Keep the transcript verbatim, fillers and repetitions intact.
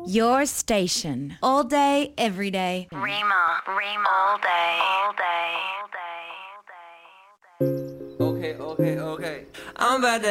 Your station. All day, every day. Rima, Rima, all day, all day, all day, all day. Okay, okay, okay. I'm about to